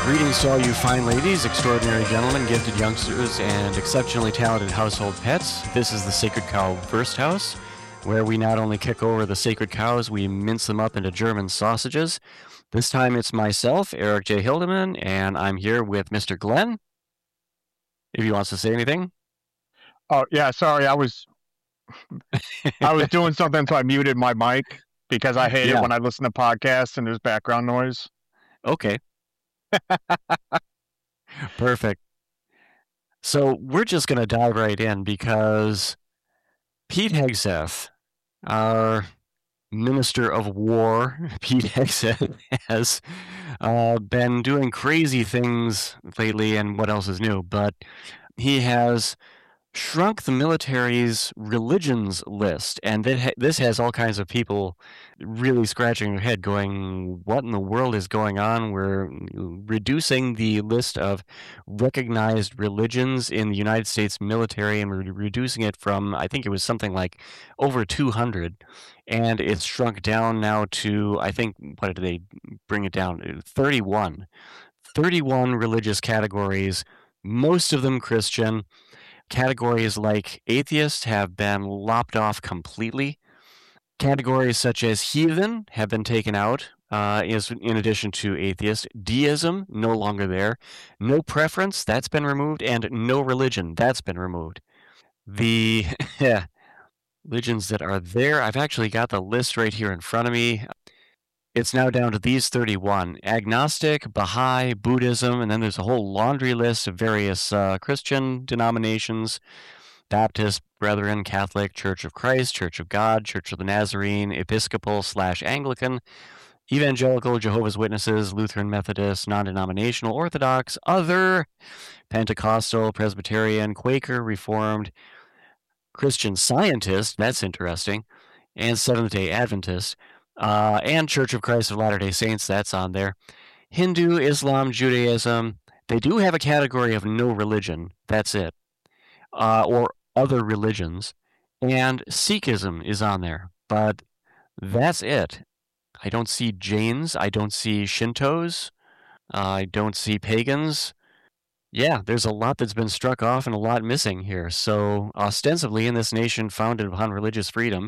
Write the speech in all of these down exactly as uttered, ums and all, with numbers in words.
Greetings to all you fine ladies, extraordinary gentlemen, gifted youngsters, and exceptionally talented household pets. This is the Sacred Cow First House, where we not only kick over the sacred cows, we mince them up into German sausages. This time it's myself, Eric J. Hildeman, and I'm here with Mister Glenn, if he wants to say anything. Oh, yeah, sorry, I was I was doing something, so I muted my mic, because I hate Yeah. it when I listen to podcasts and there's background noise. Okay. Perfect. So we're just going to dive right in because Pete Hegseth, our Minister of War, Pete Hegseth, has uh, been doing crazy things lately, and what else is new? But he has shrunk the military's religions list, and that ha- this has all kinds of people really scratching their head going, what in the world is going on? We're reducing the list of recognized religions in the United States military, and we're reducing it from, I think it was something like over two hundred, and it's shrunk down now to, I think, what did they bring it down? thirty-one. thirty-one religious categories, most of them Christian. Categories like atheist have been lopped off completely. Categories such as heathen have been taken out, uh, is in addition to atheist. Deism, no longer there. No preference, that's been removed. And no religion, that's been removed. The religions that are there, I've actually got the list right here in front of me. It's now down to these thirty-one. Agnostic, Baha'i, Buddhism, and then there's a whole laundry list of various uh, Christian denominations. Baptist, Brethren, Catholic, Church of Christ, Church of God, Church of the Nazarene, Episcopal slash Anglican, Evangelical, Jehovah's Witnesses, Lutheran, Methodist, Non-Denominational, Orthodox, Other, Pentecostal, Presbyterian, Quaker, Reformed, Christian Scientist, that's interesting, and Seventh-day Adventist, uh, and Church of Christ of Latter-day Saints, that's on there. Hindu, Islam, Judaism, they do have a category of no religion, that's it. Uh, or other religions, and Sikhism is on there, but that's it. I don't see Jains, I don't see Shintos, uh, I don't see pagans. Yeah, there's a lot that's been struck off and a lot missing here. So, ostensibly, in this nation founded upon religious freedom,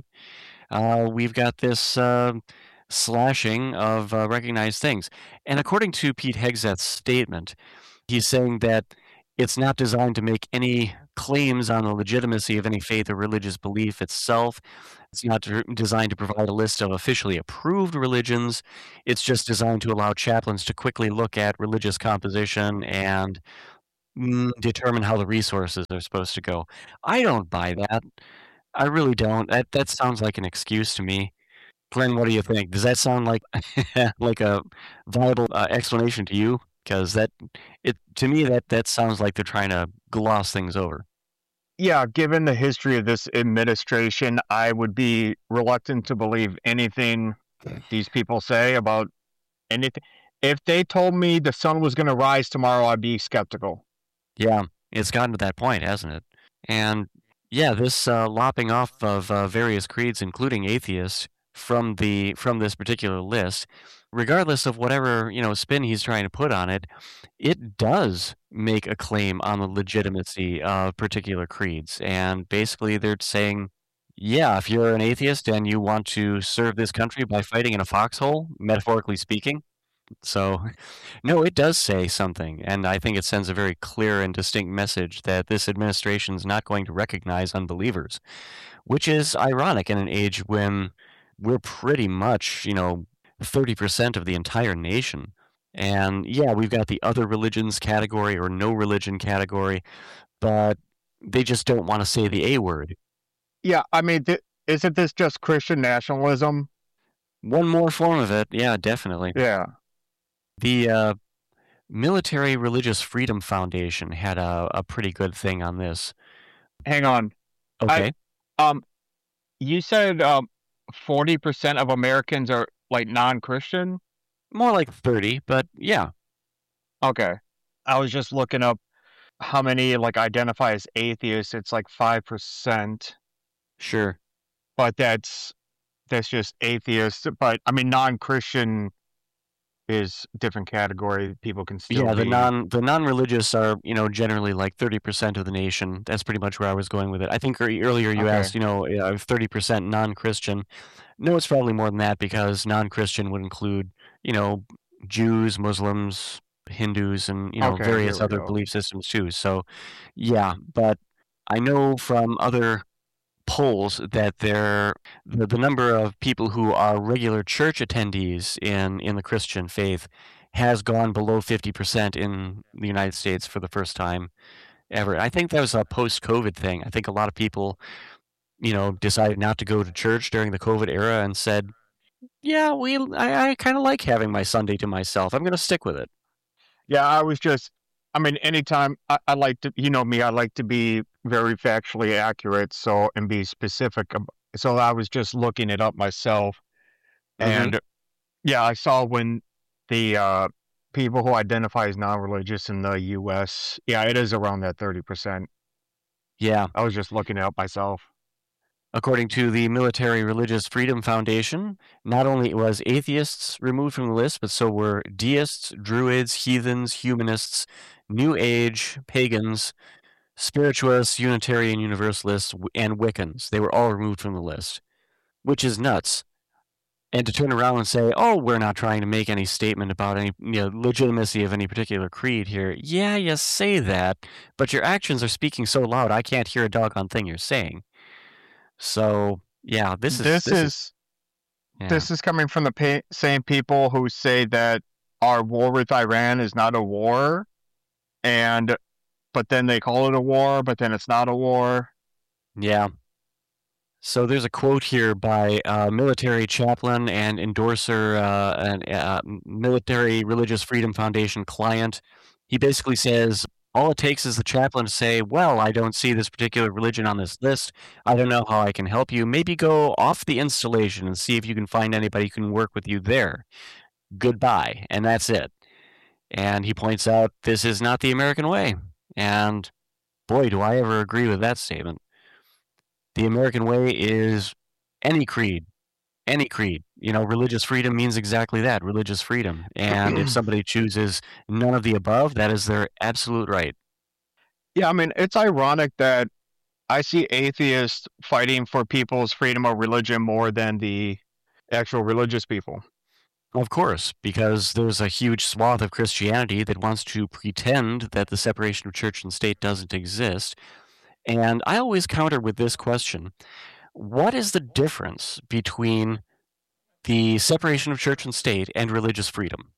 uh, we've got this uh, slashing of uh, recognized things. And according to Pete Hegseth's statement, he's saying that it's not designed to make any claims on the legitimacy of any faith or religious belief itself. It's not to, designed to provide a list of officially approved religions. It's just designed to allow chaplains to quickly look at religious composition and mm, determine how the resources are supposed to go. I don't buy that. I really don't. That that sounds like an excuse to me. Glenn, what do you think? Does that sound like like a viable uh, explanation to you? Because that it to me that that sounds like they're trying to gloss things over. Yeah, given the history of this administration, I would be reluctant to believe anything these people say about anything. If they told me the sun was going to rise tomorrow, I'd be skeptical. Yeah, it's gotten to that point, hasn't it? And yeah, this uh, lopping off of uh, various creeds, including atheists, from the from this particular list, regardless of whatever you know spin he's trying to put on it, it does make a claim on the legitimacy of particular creeds. And basically, they're saying, yeah, if you're an atheist and you want to serve this country by fighting in a foxhole, metaphorically speaking. So, no, it does say something, and I think it sends a very clear and distinct message that this administration is not going to recognize unbelievers, which is ironic in an age when we're pretty much, you know, thirty percent of the entire nation. And yeah, we've got the other religions category or no religion category, but they just don't want to say the A word. Yeah, I mean, th- isn't this just Christian nationalism? One more form of it, yeah, definitely. Yeah. The uh, Military Religious Freedom Foundation had a, a pretty good thing on this. Hang on. Okay. I, um, you said um, forty percent of Americans are like non-Christian? More like thirty, but yeah. Okay. I was just looking up how many like identify as atheists. It's like five percent. Sure. But that's that's just atheists. But I mean, non-Christian is different category. People can still Yeah, the be non the non-religious are, you know, generally like thirty percent of the nation. That's pretty much where I was going with it. I think ear- earlier you okay. asked, you know, uh, thirty percent non-Christian. No, it's probably more than that because non-Christian would include, you know, Jews, Muslims, Hindus, and, you know, Okay, here various we other go. belief systems too. So, yeah, but I know from other polls that there the, the number of people who are regular church attendees in in the Christian faith has gone below fifty percent in the United States for the first time ever. I think that was a post-COVID thing. I think a lot of people, you know, decided not to go to church during the COVID era and said, "Yeah, we I, I kind of like having my Sunday to myself. I'm going to stick with it." Yeah, I was just, I mean, anytime I, I like to, you know me, I like to be very factually accurate, so and be specific. ab- So I was just looking it up myself, Mhm. and yeah, I saw when the uh, people who identify as non-religious in the U S, yeah, it is around that thirty percent. Yeah. I was just looking it up myself. According to the Military Religious Freedom Foundation, not only was atheists removed from the list, but so were deists, druids, heathens, humanists, New Age, pagans, spiritualists, Unitarian Universalists, w- and Wiccans. They were all removed from the list, which is nuts. And to turn around and say, "Oh, we're not trying to make any statement about any, you know, legitimacy of any particular creed here." Yeah, you say that, but your actions are speaking so loud I can't hear a doggone thing you're saying. So, yeah, this is This this is is yeah. this is coming from the pa- same people who say that our war with Iran is not a war, and but then they call it a war, but then it's not a war. Yeah. So there's a quote here by uh, military chaplain and endorser, uh, an uh, Military Religious Freedom Foundation client. He basically says, all it takes is the chaplain to say, "Well, I don't see this particular religion on this list. I don't know how I can help you. Maybe go off the installation and see if you can find anybody who can work with you there. Goodbye." And that's it. And he points out, this is not the American way. And boy, do I ever agree with that statement. The American way is any creed, any creed. You know, religious freedom means exactly that, religious freedom. And if somebody chooses none of the above, that is their absolute right. Yeah, I mean, it's ironic that I see atheists fighting for people's freedom of religion more than the actual religious people. Of course, because there's a huge swath of Christianity that wants to pretend that the separation of church and state doesn't exist. And I always counter with this question: what is the difference between the separation of church and state and religious freedom?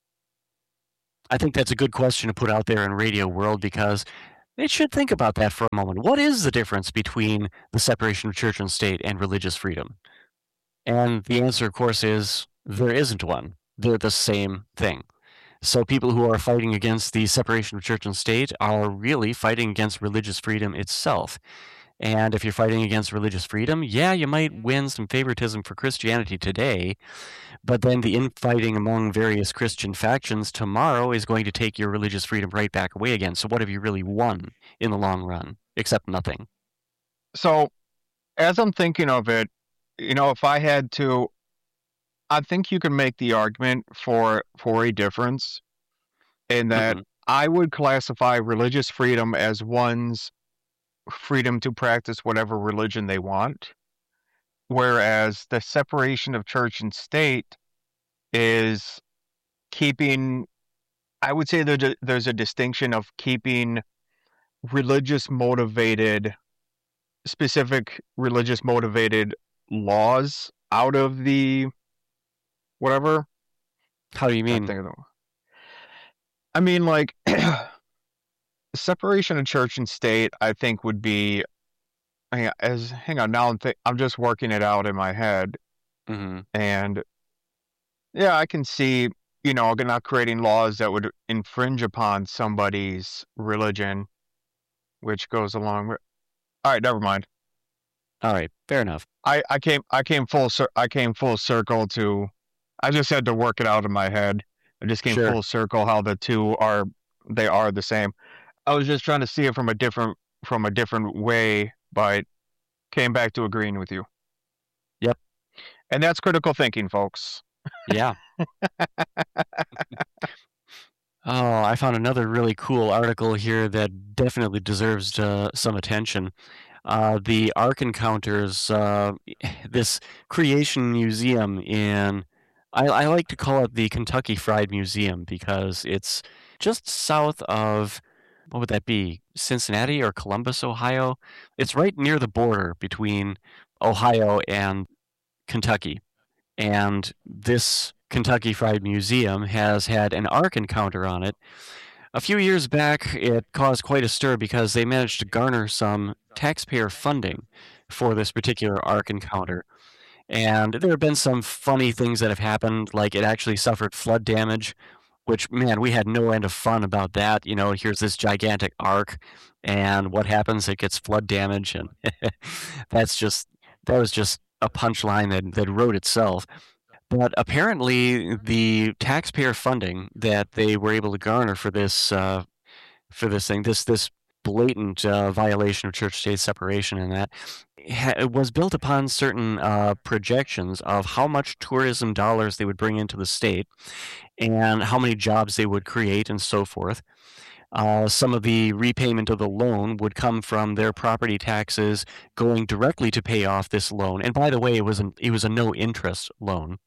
I think that's a good question to put out there in radio world because they should think about that for a moment. What is the difference between the separation of church and state and religious freedom? And the answer, of course, is there isn't one. They're the same thing. So people who are fighting against the separation of church and state are really fighting against religious freedom itself. And if you're fighting against religious freedom, yeah, you might win some favoritism for Christianity today, but then the infighting among various Christian factions tomorrow is going to take your religious freedom right back away again. So what have you really won in the long run? Except nothing. So, as I'm thinking of it, you know, if I had to, I think you can make the argument for for a difference in that Hmm. I would classify religious freedom as one's freedom to practice whatever religion they want, whereas the separation of church and state is keeping, I would say there's a, there's a distinction of keeping religious motivated, specific religious motivated laws out of the whatever. How do you Trying to mean? think of them. I mean, like separation of church and state. I think would be. Hang on, as hang on now. I'm th- I'm just working it out in my head, Hmm. and yeah, I can see. You know, not creating laws that would infringe upon somebody's religion, which goes along with. All right, never mind. All right, fair enough. I, I came I came full cir- I came full circle to I just had to work it out in my head. I just came Sure. full circle how the two are they are the same. I was just trying to see it from a different from a different way, but came back to agreeing with you. Yep. And that's critical thinking, folks. Yeah. Oh, I found another really cool article here that definitely deserves uh, some attention. Uh, the Ark Encounters, uh, this creation museum in, I, I like to call it the Kentucky Fried Museum because it's just south of, what would that be, Cincinnati or Columbus, Ohio? It's right near the border between Ohio and Kentucky. And this Kentucky Fried Museum has had an Ark encounter on it. A few years back, it caused quite a stir because they managed to garner some taxpayer funding for this particular Ark encounter. And there have been some funny things that have happened, like it actually suffered flood damage, which, man, we had no end of fun about that. You know, here's this gigantic Ark, and what happens? It gets flood damage, and that's just, that was just a punchline that, that wrote itself. But apparently, the taxpayer funding that they were able to garner for this uh, for this thing, this this blatant uh, violation of church-state separation, and that ha- was built upon certain uh, projections of how much tourism dollars they would bring into the state and how many jobs they would create, and so forth. Uh, some of the repayment of the loan would come from their property taxes going directly to pay off this loan. And by the way, it was an, it was a no interest loan.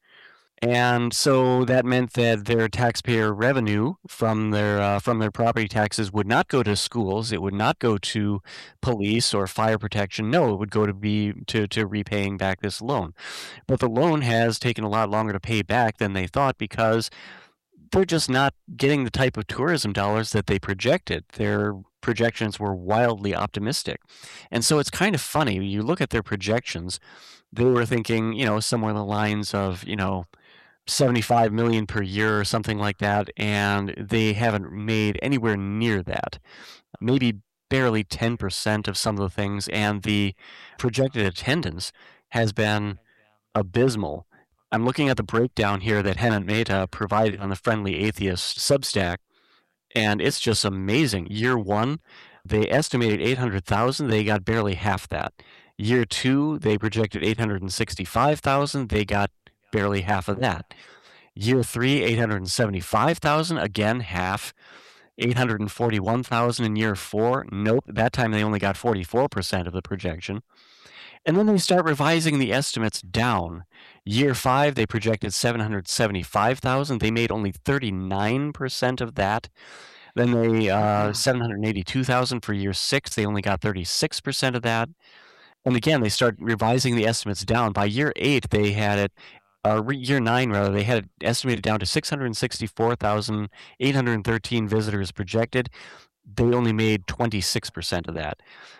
And so that meant that their taxpayer revenue from their uh, from their property taxes would not go to schools. It would not go to police or fire protection. No, it would go to be to, to repaying back this loan. But the loan has taken a lot longer to pay back than they thought because they're just not getting the type of tourism dollars that they projected. Their projections were wildly optimistic. And so it's kind of funny. You look at their projections, they were thinking, you know, somewhere in the lines of, you know, seventy-five million per year or something like that, and they haven't made anywhere near that. Maybe barely ten percent of some of the things, and the projected attendance has been abysmal. I'm looking at the breakdown here that Hemant Mehta provided on the Friendly Atheist Substack, and it's just amazing. Year one, they estimated eight hundred thousand, they got barely half that. Year two, they projected eight hundred sixty-five thousand, they got barely half of that. Year three, eight hundred seventy-five thousand, again, half. eight hundred forty-one thousand in year four, nope, that time they only got forty-four percent of the projection. And then they start revising the estimates down. Year five, they projected seven hundred seventy-five thousand, they made only thirty-nine percent of that. Then they, uh, seven hundred eighty-two thousand for year six, they only got thirty-six percent of that. And again, they start revising the estimates down. By year eight, they had it, uh, year nine rather, they had it estimated down to six hundred sixty-four thousand eight hundred thirteen visitors projected. They only made twenty-six percent of that.